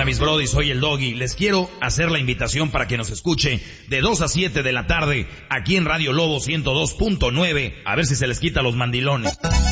onda, mis brodis? Soy el Doggy. Les quiero hacer la invitación para que nos escuche de 2 a 7 de la tarde aquí en Radio Lobo 102.9. A ver si se les quita los mandilones.